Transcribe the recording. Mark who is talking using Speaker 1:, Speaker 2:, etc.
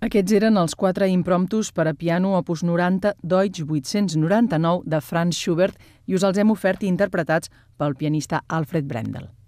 Speaker 1: Aquests eren els 4 impromptus per a piano opus 90 Deutsch 899 de Franz Schubert i us els hem ofert interpretats pel pianista Alfred Brendel.